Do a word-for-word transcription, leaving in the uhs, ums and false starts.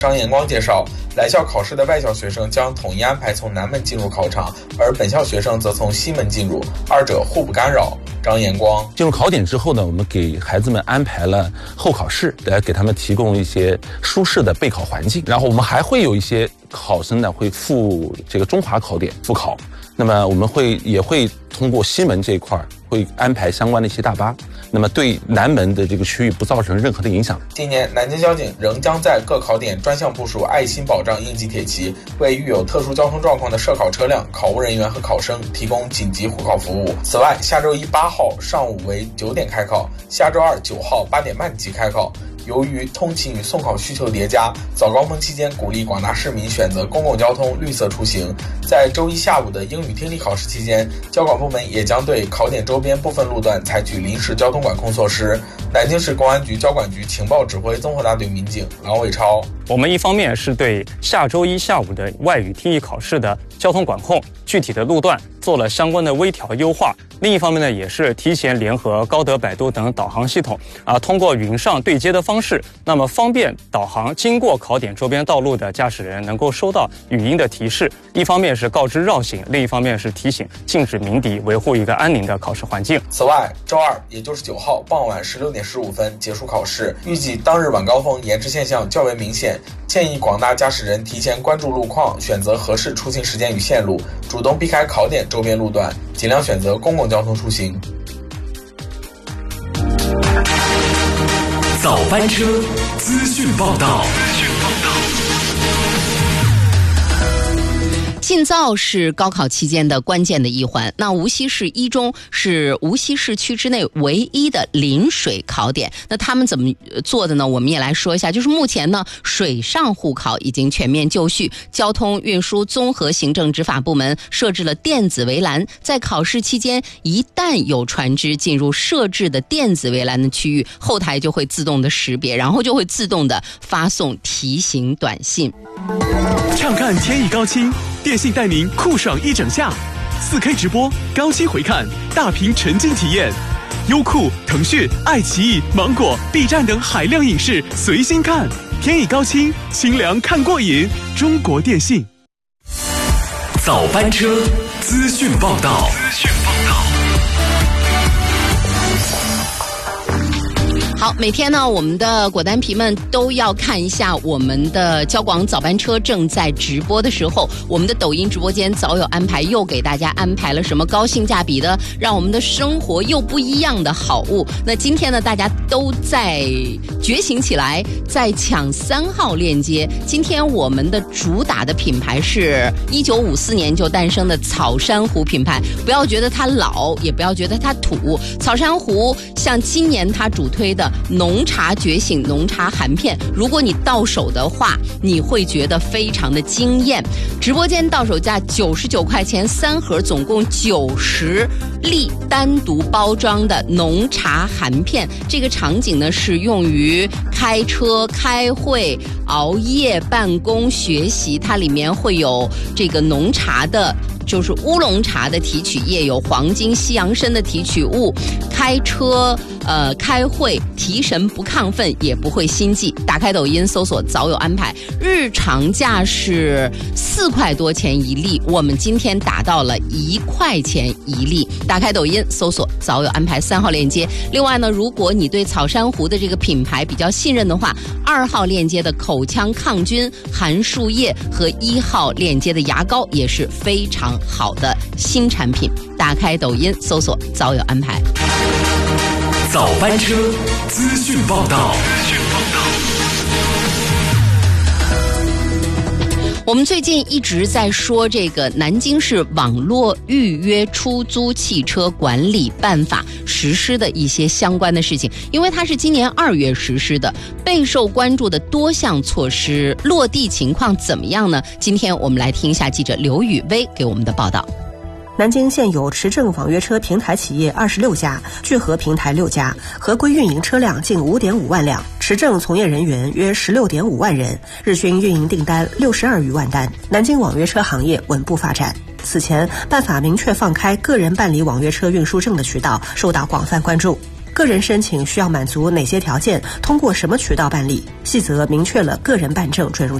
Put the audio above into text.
张延光介绍，来校考试的外校学生将统一安排从南门进入考场，而本校学生则从西门进入，二者互不干扰。张延光进入考点之后呢，我们给孩子们安排了候考室，来给他们提供一些舒适的备考环境。然后我们还会有一些考生呢会赴这个中华考点复考，那么我们会也会通过西门这一块会安排相关的一些大巴，那么对南门的这个区域不造成任何的影响。 今年南京交警仍将在各考点专项部署爱心保障应急铁骑，为遇有特殊交通状况的涉考车辆、考务人员和考生提供紧急护考服务。此外，下周一八号上午为九点开考，下周二九号八点半即开考。由于通勤与送考需求叠加，早高峰期间鼓励广大市民选择公共交通绿色出行。在周一下午的英语听力考试期间，交管部门也将对考点周边部分路段采取临时交通管控措施。南京市公安局交管局情报指挥综合大队民警郎伟超， 我们一方面是对下周一下午的外语听力考试的交通管控具体的路段做了相关的微调优化，另一方面呢，也是提前联合高德、百度等导航系统啊，通过云上对接的方式，那么方便导航经过考点周边道路的驾驶人能够收到语音的提示，一方面是告知绕行，另一方面是提醒禁止鸣笛，维护一个安宁的考试环境。 此外，周二也就是九号傍晚十六点十五分结束考试，预计当日晚高峰延迟现象较为明显，建议广大驾驶人提前关注路况，选择合适出行时间与线路，主动避开考点周边路段，尽量选择公共交通出行。 早班车资讯报道。 进灶是高考期间的关键的一环。那无锡市一中是无锡市区之内唯一的临水考点。那他们怎么做的呢？我们也来说一下。就是目前呢，水上护考已经全面就绪，交通运输综合行政执法部门设置了电子围栏，在考试期间，一旦有船只进入设置的电子围栏的区域，后台就会自动的识别，然后就会自动的发送提醒短信。 畅看天意高清，电信带您酷爽一整下，四 K 直播、高清回看、大屏沉浸体验，优酷、腾讯、爱奇艺、芒果、B 站等海量影视随心看，天意高清，清凉看过瘾。中国电信。早班车资讯报道。资讯报道。 好，每天呢，我们的果丹皮们都要看一下我们的交广早班车正在直播的时候，我们的抖音直播间早有安排，又给大家安排了什么高性价比的，让我们的生活又不一样的好物。那今天呢，大家都在觉醒起来，在抢三号链接。今天我们的主打的品牌是一九五四年就诞生的草珊瑚品牌，不要觉得它老，也不要觉得它土。草珊瑚像今年它主推的浓茶觉醒浓茶含片，如果你到手的话，你会觉得非常的惊艳。直播间到手价九十九块钱三盒，总共九十粒单独包装的浓茶含片。这个场景呢是用于开车、开会、熬夜、办公、学习，它里面会有这个浓茶的，就是乌龙茶的提取液，有黄金、西洋参的提取物，开车呃开会提神不亢奋，也不会心悸。打开抖音搜索早有安排，日常价是四块多钱一粒，我们今天打到了一块钱一粒。打开抖音搜索早有安排三号链接。另外呢，如果你对草珊瑚的这个品牌比较信任的话，二号链接的口腔抗菌含漱液和一号链接的牙膏也是非常好的新产品。打开抖音搜索早有安排。 早班车资讯报道。 我们最近一直在说这个南京市网络预约出租汽车管理办法实施的一些相关的事情，因为它是今年二月实施的，备受关注的多项措施落地情况怎么样呢？今天我们来听一下记者刘宇威给我们的报道。 南京现有持证网约车平台企业二十六家，聚合平台六家，合规运营车辆近 五点五万辆，持证从业人员约 十六点五万人，日均运营订单六十二余万单。南京网约车行业稳步发展。此前，办法明确放开个人办理网约车运输证的渠道，受到广泛关注。 个人申请需要满足哪些条件，通过什么渠道办理。细则明确了个人办证准入